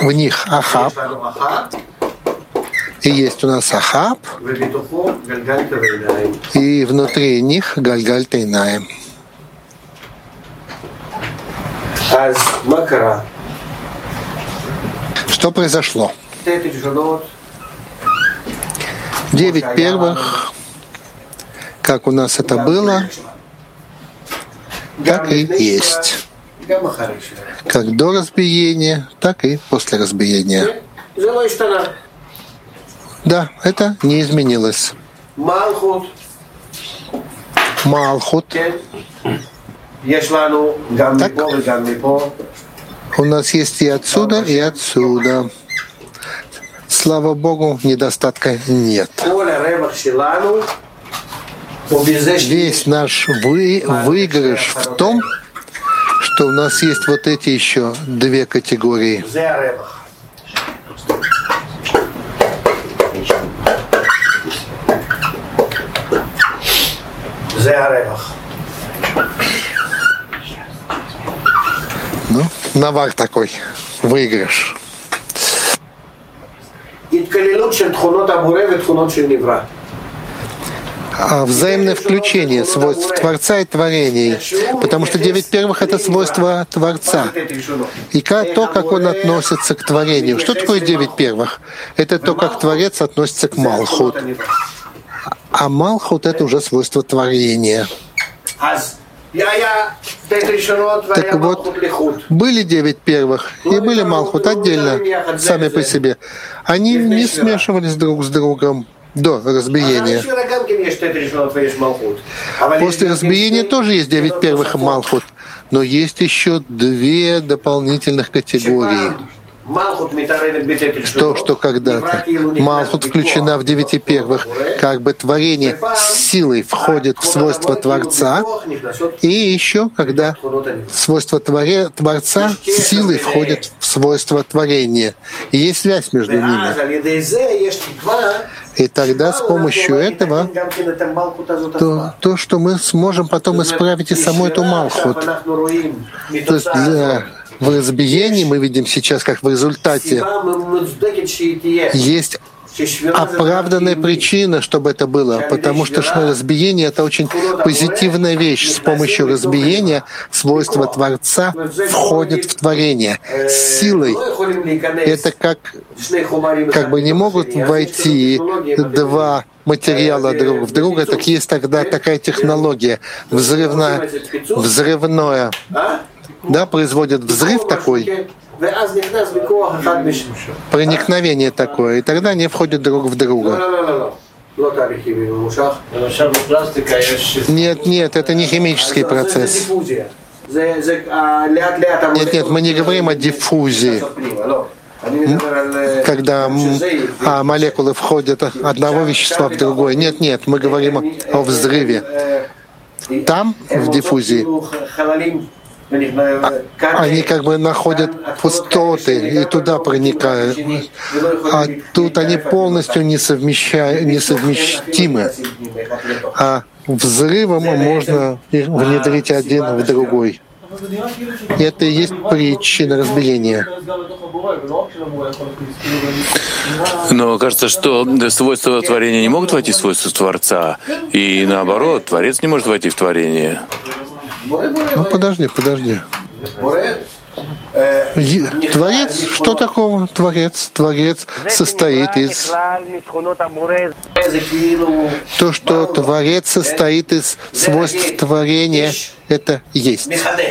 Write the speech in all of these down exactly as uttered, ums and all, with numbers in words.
в них Ахаб, и есть у нас Ахаб, и внутри них Гальгаль Тейнаим. Что произошло? Девять первых, как у нас это было, так и есть. Как до разбиения, так и после разбиения. Да, это не изменилось. Малхут. Так, у нас есть и отсюда, и отсюда. Слава Богу, недостатка нет. Весь наш вы, выигрыш в том, что у нас есть вот эти еще две категории. Ну, навар такой, выигрыш. А взаимное включение свойств Творца и творений, потому что девять первых — это свойства Творца. И то, как он относится к творению. Что такое девять первых? Это то, как Творец относится к Малхут. А Малхут — это уже свойство творения. Так вот, были девять первых и были Малхут отдельно, сами по себе. Они не смешивались друг с другом до разбиения. После разбиения тоже есть девять первых и Малхут, но есть еще две дополнительных категории. То, что когда-то Малхут включена в девяти первых, как бы творение с силой входит в свойства Творца, и еще когда свойства творе, Творца с силой входит в свойства творения. И есть связь между ними. И тогда с помощью этого то, то что мы сможем потом исправить и саму эту Малхут. То есть для в разбиении мы видим сейчас, как в результате есть оправданная причина, чтобы это было, потому что разбиение — это очень позитивная вещь. С помощью разбиения свойства Творца входят в творение с силой. Это как, как бы не могут войти два материала друг в друга, так есть тогда такая технология взрывная, взрывное. Да, производит взрыв такой, проникновение такое, и тогда они входят друг в друга. Нет, нет, это не химический процесс. Нет, нет, мы не говорим о диффузии, когда а, молекулы входят от одного вещества в другое. Нет, нет, мы говорим о взрыве. Там, в диффузии, они как бы находят пустоты и туда проникают. А тут они полностью несовместимы. А взрывом можно внедрить один в другой. И это и есть причина разбиения. Но кажется, что свойства творения не могут войти в свойства Творца, и наоборот, Творец не может войти в творение. Ну подожди, подожди. Творец, что такого Творец? Творец состоит из... То, что Творец состоит из свойств творения, это есть.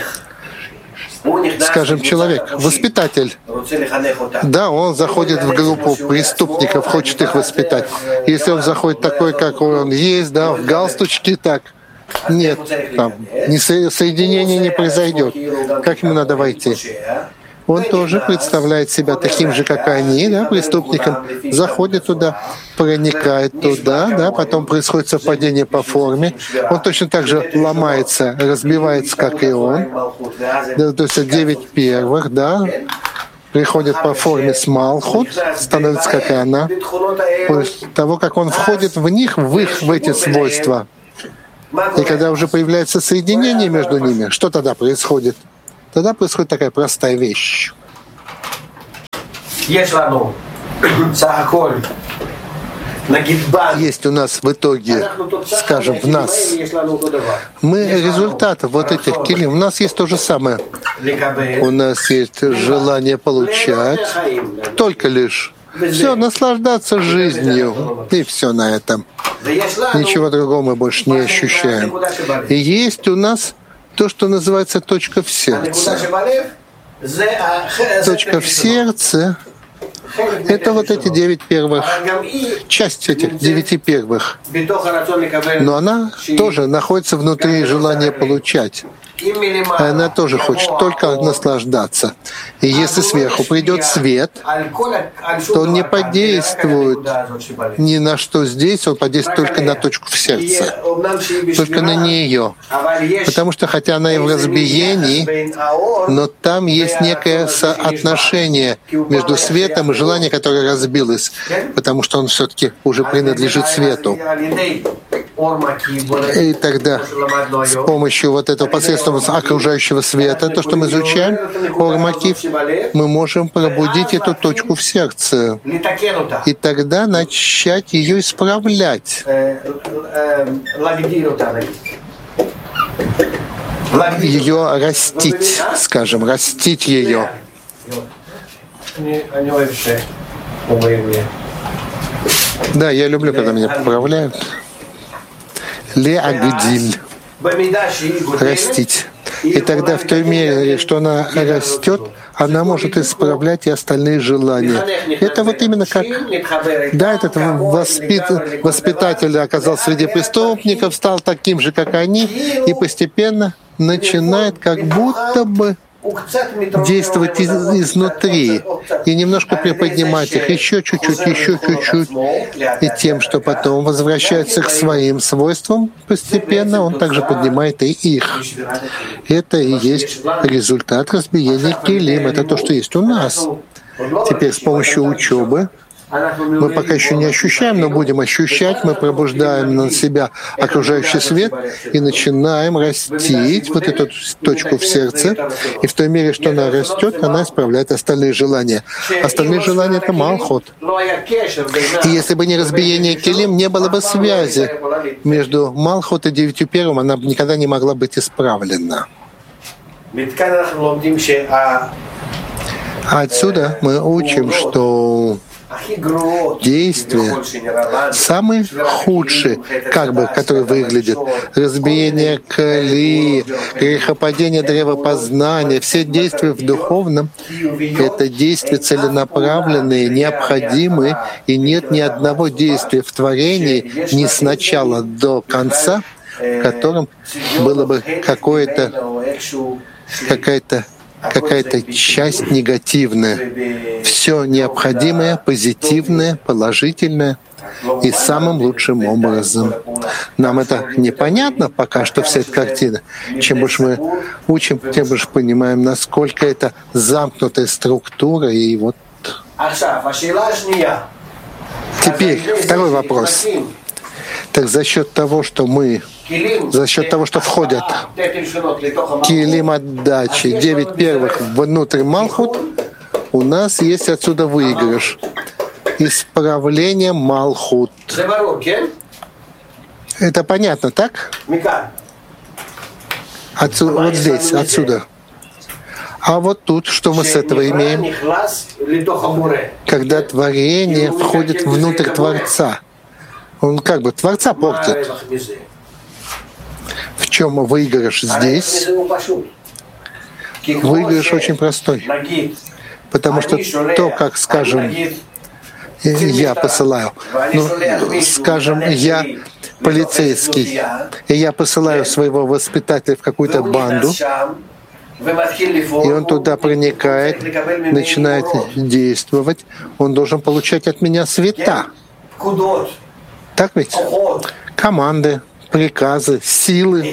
Скажем, человек, воспитатель. Да, он заходит в группу преступников, хочет их воспитать. Если он заходит такой, как он есть, да, в галстучке, так, нет, там, соединение не произойдет. Как ему надо войти? Он тоже представляет себя таким же, как они, да, преступником, заходит туда, проникает туда, да, потом происходит совпадение по форме. Он точно так же ломается, разбивается, как и он. Да, то есть девять первых, да, приходит по форме с Малхут, становится как и она. После того, как он входит в них, в их, в эти свойства. И когда уже появляется соединение между ними, что тогда происходит? Тогда происходит такая простая вещь. Есть у нас в итоге, скажем, в нас, мы результаты вот этих килим, у нас есть то же самое. У нас есть желание получать, только лишь все, наслаждаться жизнью, и все на этом. Ничего другого мы больше не ощущаем. И есть у нас то, что называется точка в сердце. Точка в сердце — это вот эти девять первых, часть этих девяти первых. Но она тоже находится внутри желания получать. Она тоже хочет только наслаждаться. И если сверху придет свет, то он не подействует ни на что здесь, он подействует только на точку в сердце, только на нее. Потому что хотя она и в разбиении, но там есть некое соотношение между светом и желанием, которое разбилось, потому что он все-таки уже принадлежит свету. И тогда с помощью вот этого посредством окружающего света, то, что мы изучаем, Ор-Макив, мы можем пробудить эту точку в сердце и тогда начать ее исправлять. Ее растить, скажем, растить ее. Да, я люблю, когда меня поправляют. Леагдиль. Растить. И тогда в той мере, что она растет, она может исправлять и остальные желания. Это вот именно как... Да, этот воспит... воспитатель оказался среди преступников, стал таким же, как они, и постепенно начинает как будто бы действовать из, изнутри и немножко приподнимать их еще чуть-чуть, еще чуть-чуть, и тем, что потом возвращается к своим свойствам, постепенно он также поднимает и их. Это и есть результат разбиения килим. Это то, что есть у нас. Теперь с помощью учебы мы пока еще не ощущаем, но будем ощущать, мы пробуждаем на себя окружающий свет и начинаем растить вот эту точку в сердце. И в той мере, что она растет, она исправляет остальные желания. Остальные желания — это Малхут. И если бы не разбиение килим, не было бы связи между Малхут и девятью первым, она бы никогда не могла быть исправлена. А отсюда мы учим, что действия самые худшие, как бы, которые выглядят, разбиение коли, грехопадение древа познания, все действия в духовном — это действия целенаправленные, необходимые, и нет ни одного действия в творении ни с начала до конца, в котором было бы какое-то, какая-то какая-то часть негативная. Все необходимое, позитивное, положительное и самым лучшим образом. Нам это непонятно пока что, вся эта картина. Чем больше мы учим, тем больше понимаем, насколько это замкнутая структура. И вот. Теперь второй вопрос. Так за счет того, что мы, за счет того, что входят килим отдачи, девять первых внутрь Малхут, у нас есть отсюда выигрыш. Исправление Малхут. Это понятно, так? Отсюда, вот здесь, отсюда. А вот тут, что мы с этого имеем? Когда творение входит внутрь Творца. Он как бы Творца портит. В чем выигрыш здесь? Выигрыш очень простой. Потому что то, как, скажем, я посылаю, ну, скажем, я полицейский, и я посылаю своего воспитателя в какую-то банду, и он туда проникает, начинает действовать, он должен получать от меня света. Так ведь? Команды, приказы, силы,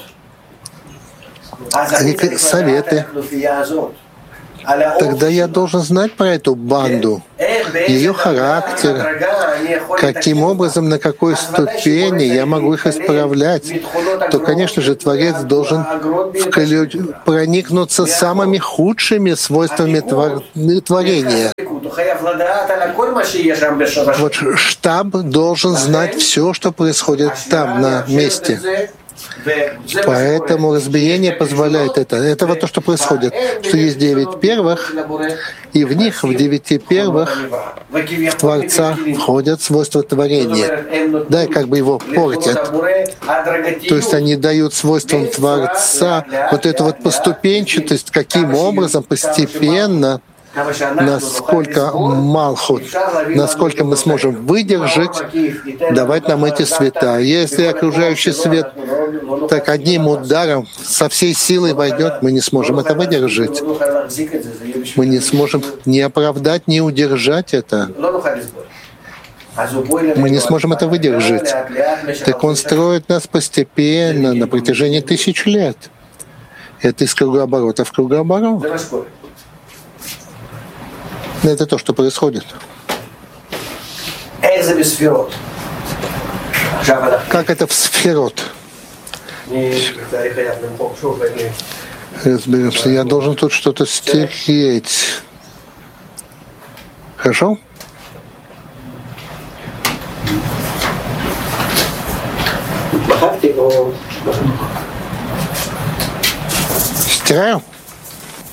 советы. Тогда я должен знать про эту банду, ее характер, каким образом, на какой ступени я могу их исправлять. То, конечно же, Творец должен проникнуться самыми худшими свойствами твор... творения. Вот штаб должен знать все, что происходит там, на месте. Поэтому разбиение позволяет это. Это вот то, что происходит, что есть девять первых, и в них, в девяти первых, в Творца входят свойства творения. Да, и как бы его портят. То есть они дают свойствам Творца вот эту вот поступенчатость, каким образом постепенно, насколько Малхут, насколько мы сможем выдержать, давать нам эти света. Если окружающий свет так одним ударом со всей силой войдет, мы не сможем это выдержать. Мы не сможем ни оправдать, ни удержать это. Мы не сможем это выдержать. Так он строит нас постепенно, на протяжении тысяч лет. Это из кругооборота в кругооборот. Это то, что происходит. Как это в сферот? Разберемся. Я должен тут что-то стереть. Хорошо? Стираю?